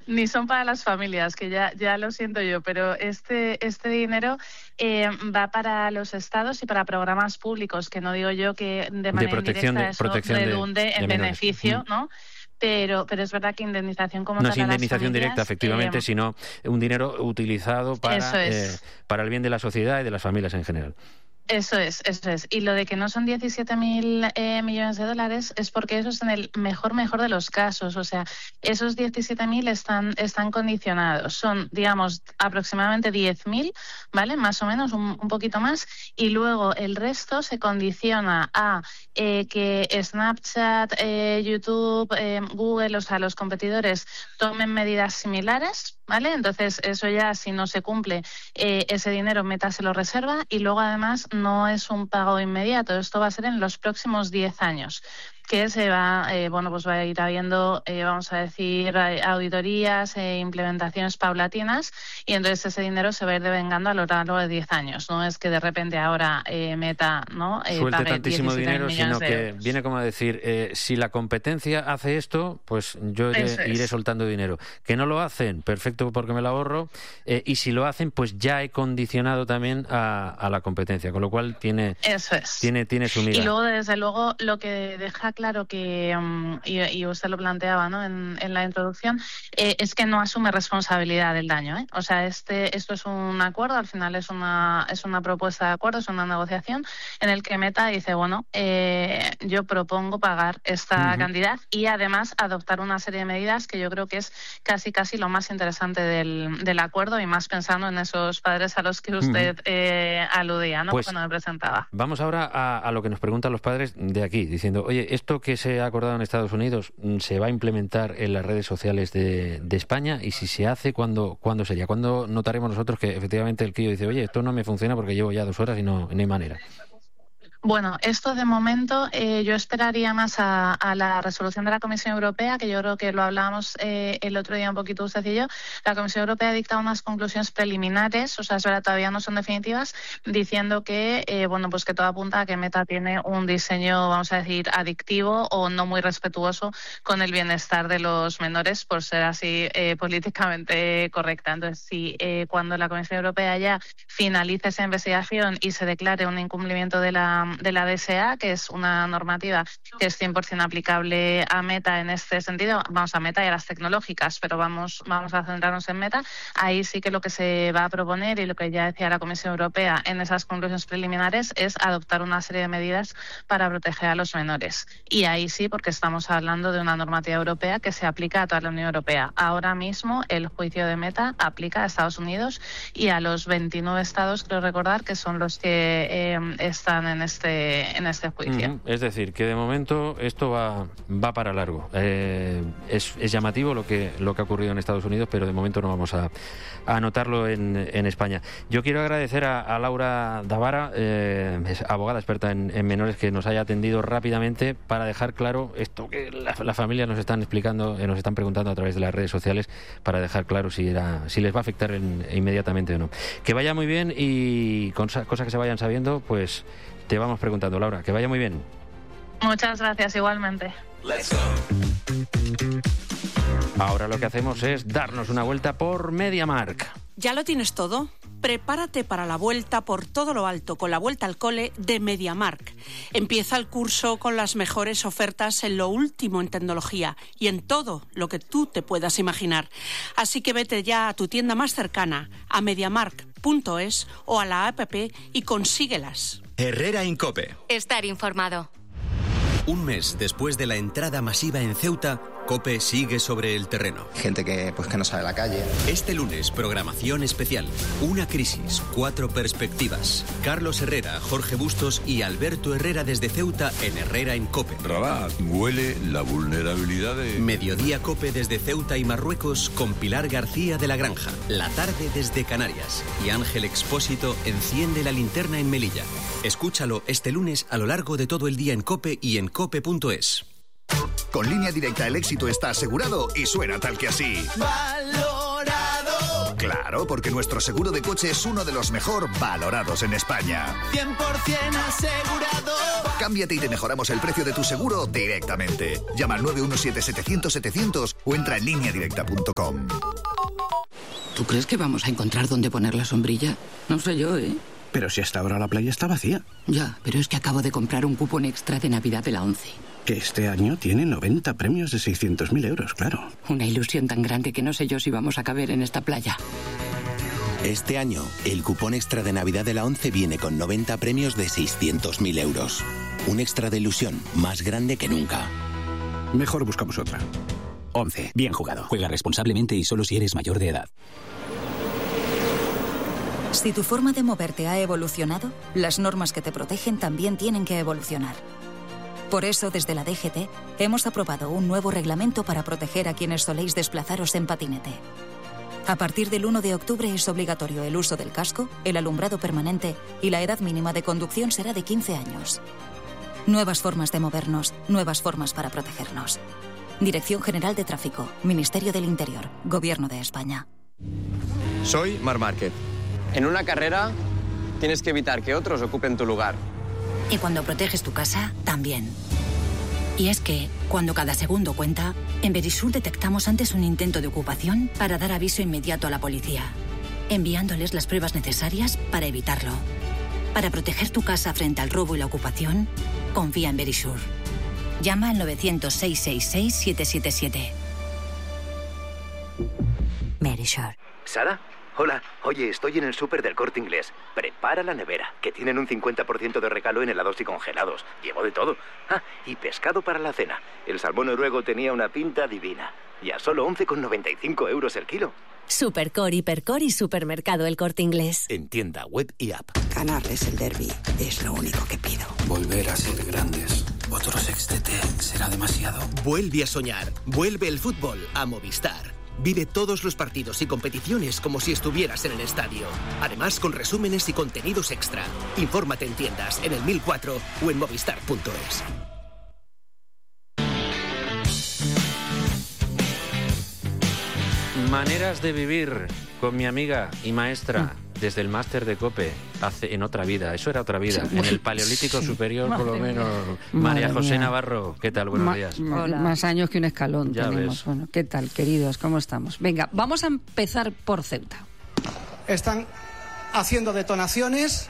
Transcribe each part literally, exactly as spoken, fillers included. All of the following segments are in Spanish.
ni son para las familias, que ya, ya lo siento yo, pero este, este dinero eh, va para los estados y para programas públicos, que no digo yo que de manera de protección indirecta de, eso protección redunde de, de en menores. beneficio, Mm. ¿no? Pero, pero es verdad que indemnización como no tal es a las indemnización familias, directa, efectivamente, eh, sino un dinero utilizado para, eso es. eh, para el bien de la sociedad y de las familias en general. Eso es, eso es. Y lo de que no son diecisiete mil eh, millones de dólares es porque eso es en el mejor, mejor de los casos. O sea, esos diecisiete mil están, están condicionados. Son, digamos, aproximadamente diez mil, ¿vale? Más o menos, un, un poquito más. Y luego el resto se condiciona a eh, que Snapchat, eh, YouTube, eh, Google, o sea, los competidores tomen medidas similares, ¿vale? Entonces, eso ya, si no se cumple, eh, ese dinero Meta se lo reserva y luego, además, no es un pago inmediato. Esto va a ser en los próximos diez años, que se va, eh, bueno, pues va a ir habiendo, eh, vamos a decir, auditorías e implementaciones paulatinas, y entonces ese dinero se va a ir devengando a lo largo de diez años. No es que de repente ahora eh, Meta no eh, suelte pague tantísimo dinero, sino que euros. Viene como a decir, eh, si la competencia hace esto, pues yo iré, es. iré soltando dinero. Que no lo hacen, perfecto, porque me lo ahorro, eh, y si lo hacen, pues ya he condicionado también a, a la competencia, con lo cual tiene, Eso es. tiene, tiene su miga. Y luego, desde luego, lo que deja claro que, um, y, y usted lo planteaba, ¿no?, en, en la introducción, eh, es que no asume responsabilidad del daño, ¿eh? O sea, este, esto es un acuerdo, al final es una, es una propuesta de acuerdo, es una negociación en el que Meta dice, bueno, eh, yo propongo pagar esta uh-huh. cantidad y además adoptar una serie de medidas que yo creo que es casi casi lo más interesante del, del acuerdo, y más pensando en esos padres a los que usted uh-huh. eh, aludía, ¿no?, pues, cuando me presentaba. Vamos ahora a, a lo que nos preguntan los padres de aquí, diciendo, oye, esto que se ha acordado en Estados Unidos, ¿se va a implementar en las redes sociales de, de España? Y si se hace, ¿cuándo, ¿cuándo sería? ¿Cuándo notaremos nosotros que efectivamente el crío dice, oye, esto no me funciona porque llevo ya dos horas y no, no hay manera? Bueno, esto de momento eh, yo esperaría más a, a la resolución de la Comisión Europea, que yo creo que lo hablábamos eh, el otro día un poquito usted y yo. La Comisión Europea ha dictado unas conclusiones preliminares, o sea, es verdad, todavía no son definitivas, diciendo que, eh, bueno, pues que todo apunta a que Meta tiene un diseño, vamos a decir, adictivo o no muy respetuoso con el bienestar de los menores, por ser así eh, políticamente correcta. Entonces, si eh, cuando la Comisión Europea ya finalice esa investigación y se declare un incumplimiento de la de la D S A, que es una normativa que es cien por ciento aplicable a Meta en este sentido, vamos a Meta y a las tecnológicas, pero vamos, vamos a centrarnos en Meta, ahí sí que lo que se va a proponer y lo que ya decía la Comisión Europea en esas conclusiones preliminares es adoptar una serie de medidas para proteger a los menores. Y ahí sí, porque estamos hablando de una normativa europea que se aplica a toda la Unión Europea. Ahora mismo el juicio de Meta aplica a Estados Unidos y a los veintinueve estados, creo recordar, que son los que eh, están en este en este juicio. Uh-huh. Es decir, que de momento esto va, va para largo. Eh, es, es llamativo lo que, lo que ha ocurrido en Estados Unidos, pero de momento no vamos a, a notarlo en, en España. Yo quiero agradecer a, a Laura Davara, eh, es abogada experta en, en menores, que nos haya atendido rápidamente para dejar claro esto que las la familias nos están explicando, eh, nos están preguntando a través de las redes sociales, para dejar claro si, era, si les va a afectar en, inmediatamente o no. Que vaya muy bien, y con cosas que se vayan sabiendo, pues te vamos preguntando, Laura. Que vaya muy bien. Muchas gracias, igualmente. Ahora lo que hacemos es darnos una vuelta por MediaMarkt. ¿Ya lo tienes todo? Prepárate para la vuelta por todo lo alto con la vuelta al cole de MediaMarkt. Empieza el curso con las mejores ofertas en lo último en tecnología y en todo lo que tú te puedas imaginar. Así que vete ya a tu tienda más cercana, a mediamarkt punto es o a la app y consíguelas. Herrera en COPE. Estar informado. Un mes después de la entrada masiva en Ceuta, COPE sigue sobre el terreno. Gente que, pues, que no sabe la calle. Este lunes, programación especial. Una crisis, cuatro perspectivas. Carlos Herrera, Jorge Bustos y Alberto Herrera desde Ceuta en Herrera en COPE. Rabat, huele la vulnerabilidad de... Mediodía COPE desde Ceuta y Marruecos con Pilar García de la Granja. La tarde desde Canarias. Y Ángel Expósito enciende la linterna en Melilla. Escúchalo este lunes a lo largo de todo el día en COPE y en cope punto es. Con Línea Directa el éxito está asegurado y suena tal que así. Valorado. Claro, porque nuestro seguro de coche es uno de los mejor valorados en España. cien por ciento asegurado. Cámbiate y te mejoramos el precio de tu seguro directamente. Llama al nueve uno siete, setecientos, setecientos o entra en línea directa punto com. ¿Tú crees que vamos a encontrar dónde poner la sombrilla? No sé yo, ¿eh? Pero si hasta ahora la playa está vacía. Ya, pero es que acabo de comprar un cupón extra de Navidad de la ONCE. Que este año tiene noventa premios de seiscientos mil euros, claro. Una ilusión tan grande que no sé yo si vamos a caber en esta playa. Este año, el cupón extra de Navidad de la ONCE viene con noventa premios de seiscientos mil euros. Un extra de ilusión más grande que nunca. Mejor buscamos otra. ONCE. Bien jugado. Juega responsablemente y solo si eres mayor de edad. Si tu forma de moverte ha evolucionado, las normas que te protegen también tienen que evolucionar. Por eso, desde la D G T, hemos aprobado un nuevo reglamento para proteger a quienes soléis desplazaros en patinete. A partir del uno de octubre es obligatorio el uso del casco, el alumbrado permanente y la edad mínima de conducción será de quince años. Nuevas formas de movernos, nuevas formas para protegernos. Dirección General de Tráfico, Ministerio del Interior, Gobierno de España. Soy Marc Márquez. En una carrera tienes que evitar que otros ocupen tu lugar. Y cuando proteges tu casa, también. Y es que, cuando cada segundo cuenta, en Verisur detectamos antes un intento de ocupación para dar aviso inmediato a la policía, enviándoles las pruebas necesarias para evitarlo. Para proteger tu casa frente al robo y la ocupación, confía en Verisur. Llama al novecientos, seiscientos sesenta y seis, siete siete siete. Verisur. ¿Sara? Hola, oye, estoy en el súper del Corte Inglés. Prepara la nevera, que tienen un cincuenta por ciento de regalo en helados y congelados. Llevo de todo. Ah, y pescado para la cena. El salmón noruego tenía una pinta divina. Y a solo once con noventa y cinco euros el kilo. Supercore, Hipercore y Supermercado El Corte Inglés. En tienda, web y app. Ganarles el derbi es lo único que pido. Volver a ser grandes. Otro sextete será demasiado. Vuelve a soñar. Vuelve el fútbol a Movistar. Vive todos los partidos y competiciones como si estuvieras en el estadio. Además, con resúmenes y contenidos extra. Infórmate en tiendas, en el mil cuatro o en movistar punto es. Maneras de vivir con mi amiga y maestra desde el máster de COPE hace en otra vida. Eso era otra vida. En el Paleolítico sí. Superior, por lo menos. María José mía. Navarro, ¿qué tal? Buenos Ma días. Hola. Más años que un escalón ya tenemos. Ves. Bueno, ¿qué tal, queridos? ¿Cómo estamos? Venga, vamos a empezar por Ceuta. Están haciendo detonaciones.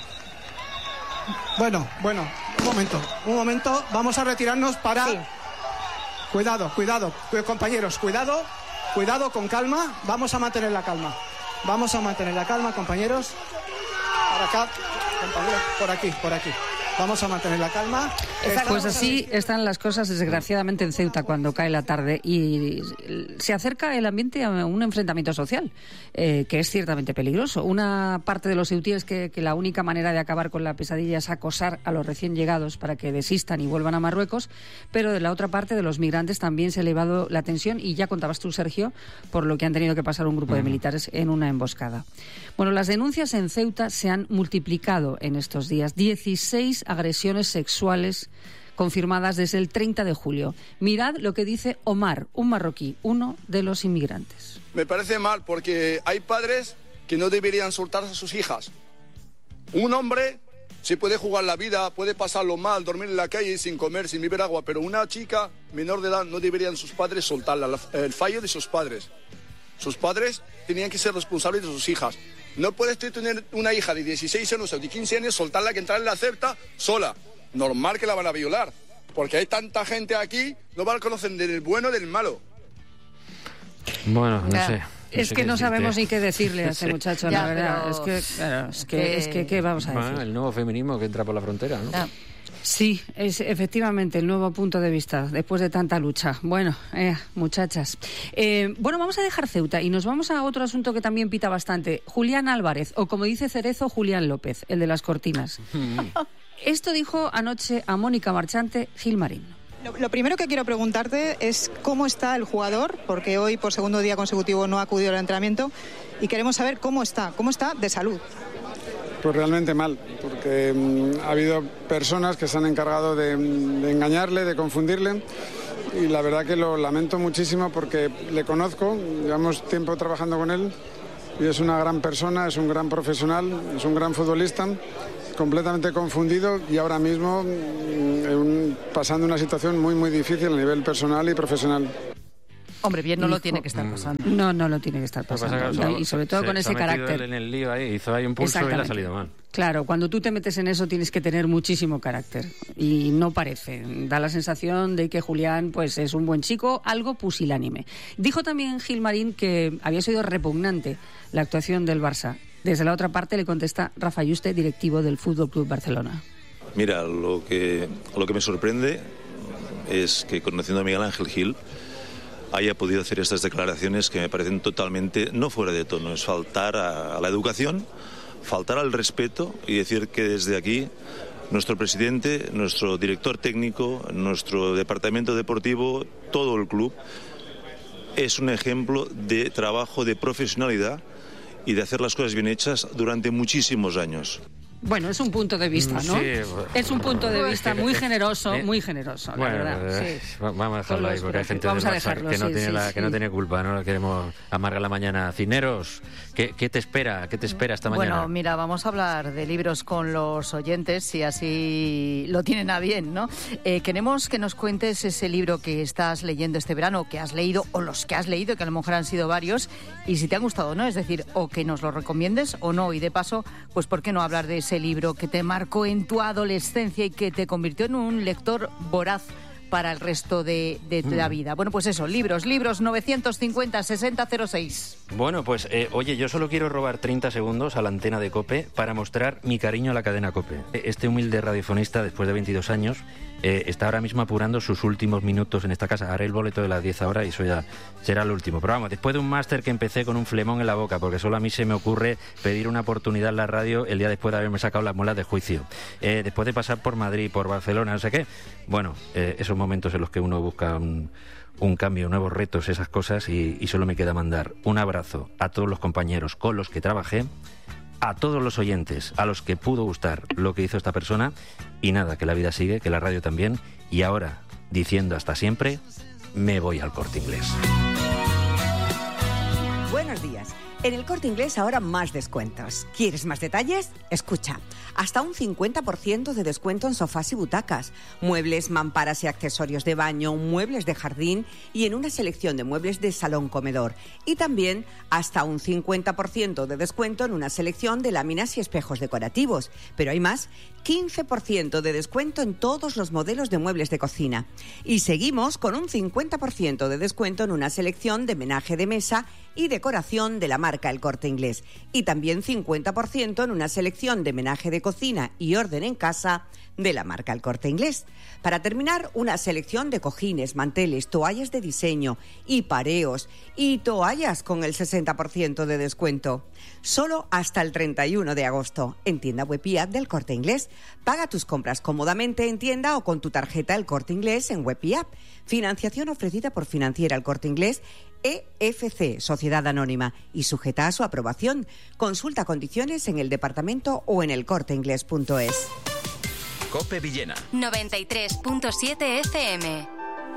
Bueno, bueno, un momento, un momento. Vamos a retirarnos para... Sí. Cuidado, cuidado, compañeros, cuidado. Cuidado, con calma. Vamos a mantener la calma. Vamos a mantener la calma, compañeros. Por acá, compañeros, por aquí, por aquí. Vamos a mantener la calma. Pues así están las cosas, desgraciadamente, en Ceuta cuando cae la tarde y se acerca el ambiente a un enfrentamiento social, eh, que es ciertamente peligroso. Una parte de los ceutíes que, que la única manera de acabar con la pesadilla es acosar a los recién llegados para que desistan y vuelvan a Marruecos, pero de la otra parte de los migrantes también se ha elevado la tensión y ya contabas tú, Sergio, por lo que han tenido que pasar un grupo de militares en una emboscada. Bueno, las denuncias en Ceuta se han multiplicado en estos días. dieciséis agresiones sexuales confirmadas desde el treinta de julio. Mirad lo que dice Omar, un marroquí, uno de los inmigrantes. Me parece mal porque hay padres que no deberían soltar a sus hijas. Un hombre se puede jugar la vida, puede pasarlo mal, dormir en la calle sin comer, sin beber agua, pero una chica menor de edad no deberían sus padres soltarla. El fallo de sus padres. Sus padres tenían que ser responsables de sus hijas. No puedes tener una hija de dieciséis años o de quince años, soltarla, que entrar en la Ceuta sola. Normal que la van a violar. Porque hay tanta gente aquí, no van a conocer del bueno del malo. Bueno, no sé. No es sé que no decirte. sabemos ni qué decirle a este sí. muchacho, ya, la verdad. pero... Es que, claro, es que, es que, ¿qué vamos a decir? Bueno, el nuevo feminismo que entra por la frontera, ¿no? Ya. Sí, es efectivamente el nuevo punto de vista después de tanta lucha. Bueno, eh, muchachas. Eh, bueno, vamos a dejar Ceuta y nos vamos a otro asunto que también pita bastante. Julián Álvarez, o como dice Cerezo, Julián López, el de las cortinas. Esto dijo anoche a Mónica Marchante Gilmarín. Lo, lo primero que quiero preguntarte es cómo está el jugador, porque hoy por segundo día consecutivo no ha acudido al entrenamiento y queremos saber cómo está, cómo está de salud. Pues realmente mal, porque um, ha habido personas que se han encargado de, de engañarle, de confundirle, y la verdad que lo lamento muchísimo porque le conozco, llevamos tiempo trabajando con él y es una gran persona, es un gran profesional, es un gran futbolista, completamente confundido y ahora mismo mm, pasando una situación muy muy difícil a nivel personal y profesional. Hombre, bien no Hijo. lo tiene que estar pasando. No, no lo tiene que estar pasando. No, y sobre todo se, con ese se ha metido carácter. él en el lío ahí, hizo ahí un pulso y le ha salido mal. Claro, cuando tú te metes en eso tienes que tener muchísimo carácter. Y no parece. Da la sensación de que Julián pues es un buen chico, algo pusilánime. Dijo también Gilmarín que había sido repugnante la actuación del Barça. Desde la otra parte le contesta Rafa Yuste, directivo del Fútbol Club Barcelona. Mira, lo que, lo que me sorprende es que, conociendo a Miguel Ángel Gil, haya podido hacer estas declaraciones que me parecen totalmente no fuera de tono. Es faltar a, a la educación, faltar al respeto y decir que desde aquí nuestro presidente, nuestro director técnico, nuestro departamento deportivo, todo el club, es un ejemplo de trabajo, de profesionalidad y de hacer las cosas bien hechas durante muchísimos años. Bueno, es un punto de vista, ¿no? Sí, es un punto de vista muy generoso, eh, muy generoso, la bueno, verdad. eh, Sí. Vamos a dejarlo ahí, porque hay gente Vamos del a Barça dejarlo, que, no sí, tiene sí, la, sí. que no tiene culpa, no queremos amargar la mañana. Cineros, ¿qué, qué te espera? ¿Qué te espera esta mañana? Bueno, mira, vamos a hablar de libros con los oyentes, si así lo tienen a bien, ¿no? Eh, queremos que nos cuentes ese libro que estás leyendo este verano, que has leído, o los que has leído, que a lo mejor han sido varios, y si te han gustado o no, es decir, o que nos lo recomiendes o no, y de paso, pues ¿por qué no hablar de ese libro que te marcó en tu adolescencia y que te convirtió en un lector voraz para el resto de, de mm. la vida? Bueno, pues eso, libros, libros, novecientos cincuenta, sesenta cero seis. Bueno, pues eh, oye, yo solo quiero robar treinta segundos a la antena de COPE para mostrar mi cariño a la cadena COPE. Este humilde radiofonista, después de veintidós años, eh, está ahora mismo apurando sus últimos minutos en esta casa. Haré el boleto de las diez ahora y eso ya será el último. Pero vamos, después de un máster que empecé con un flemón en la boca, porque solo a mí se me ocurre pedir una oportunidad en la radio el día después de haberme sacado las muelas de juicio. Eh, después de pasar por Madrid, por Barcelona, no sé qué. Bueno, eh, esos momentos en los que uno busca un... un cambio, nuevos retos, esas cosas, y, y solo me queda mandar un abrazo a todos los compañeros con los que trabajé, a todos los oyentes a los que pudo gustar lo que hizo esta persona, y nada, que la vida sigue, que la radio también, y ahora, diciendo hasta siempre, me voy al Corte Inglés. Buenos días. En el Corte Inglés ahora más descuentos. ¿Quieres más detalles? Escucha, hasta un cincuenta por ciento de descuento en sofás y butacas, muebles, mamparas y accesorios de baño, muebles de jardín y en una selección de muebles de salón-comedor. Y también hasta un cincuenta por ciento de descuento en una selección de láminas y espejos decorativos. Pero hay más, quince por ciento de descuento en todos los modelos de muebles de cocina. Y seguimos con un cincuenta por ciento de descuento en una selección de menaje de mesa y decoración de la marca El Corte Inglés. Y también cincuenta por ciento en una selección de menaje de cocina y orden en casa de la marca El Corte Inglés. Para terminar, una selección de cojines, manteles, toallas de diseño y pareos y toallas con el sesenta por ciento de descuento. Solo hasta el treinta y uno de agosto en tienda web y app del Corte Inglés. Paga tus compras cómodamente en tienda o con tu tarjeta El Corte Inglés en web y app. Financiación ofrecida por Financiera El Corte Inglés E F C, Sociedad Anónima, y sujeta a su aprobación. Consulta condiciones en el departamento o en el corte inglés punto es. COPE Villena noventa y tres punto siete F M.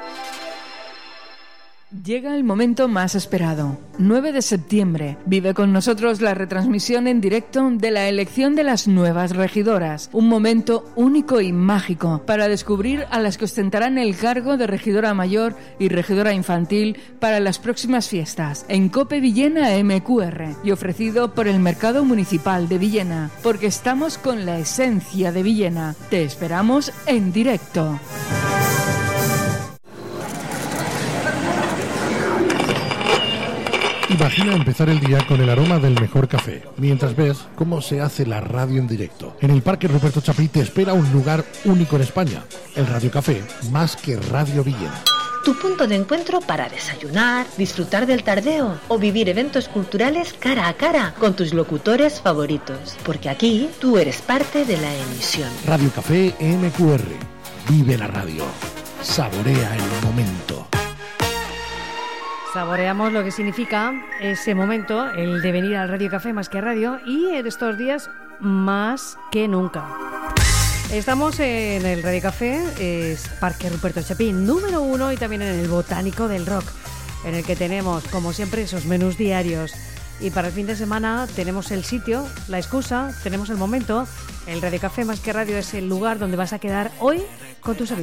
Llega el momento más esperado. nueve de septiembre. Vive con nosotros la retransmisión en directo de la elección de las nuevas regidoras. Un momento único y mágico para descubrir a las que ostentarán el cargo de regidora mayor y regidora infantil para las próximas fiestas. En COPE Villena M Q R y ofrecido por el Mercado Municipal de Villena. Porque estamos con la esencia de Villena. Te esperamos en directo. Imagina empezar el día con el aroma del mejor café, mientras ves cómo se hace la radio en directo. En el Parque Ruperto Chapí te espera un lugar único en España, el Radio Café, más que Radio Villena. Tu punto de encuentro para desayunar, disfrutar del tardeo o vivir eventos culturales cara a cara con tus locutores favoritos. Porque aquí tú eres parte de la emisión. Radio Café M Q R. Vive la radio. Saborea el momento. Saboreamos lo que significa ese momento, el de venir al Radio Café más que radio, y en estos días más que nunca. Estamos en el Radio Café, es Parque Ruperto Chapí número uno, y también en el Botánico del Rock, en el que tenemos, como siempre, esos menús diarios Y para el fin de semana tenemos el sitio, la excusa, tenemos el momento. El Radio Café Más que Radio es el lugar donde vas a quedar hoy con tus amigos.